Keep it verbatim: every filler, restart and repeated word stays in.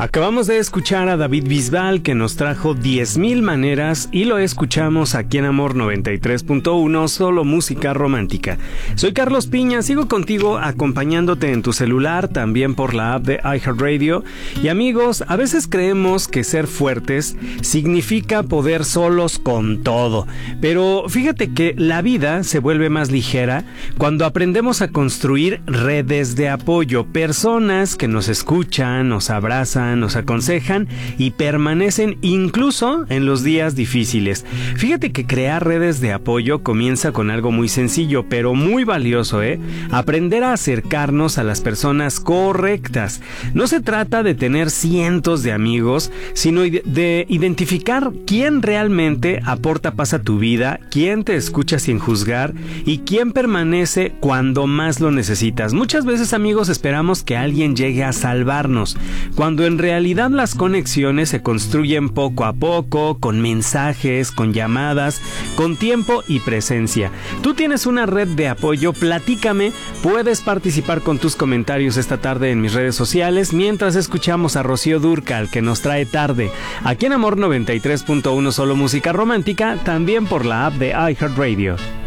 Acabamos de escuchar a David Bisbal, que nos trajo diez mil maneras, y lo escuchamos aquí en Amor noventa y tres punto uno, solo música romántica. Soy Carlos Piña, sigo contigo acompañándote en tu celular, también por la app de iHeartRadio. Y amigos, a veces creemos que ser fuertes significa poder solos con todo, pero fíjate que la vida se vuelve más ligera cuando aprendemos a construir redes de apoyo, personas que nos escuchan, nos abrazan, nos aconsejan y permanecen incluso en los días difíciles. Fíjate que crear redes de apoyo comienza con algo muy sencillo, pero muy valioso, ¿eh? Aprender a acercarnos a las personas correctas. No se trata de tener cientos de amigos, sino de identificar quién realmente aporta paz a tu vida, quién te escucha sin juzgar y quién permanece cuando más lo necesitas. Muchas veces, amigos, esperamos que alguien llegue a salvarnos, cuando en realidad las conexiones se construyen poco a poco, con mensajes, con llamadas, con tiempo y presencia. Tú tienes una red de apoyo, platícame, puedes participar con tus comentarios esta tarde en mis redes sociales, mientras escuchamos a Rocío Dúrcal, que nos trae Tarde, aquí en Amor noventa y tres punto uno, solo música romántica, también por la app de iHeartRadio.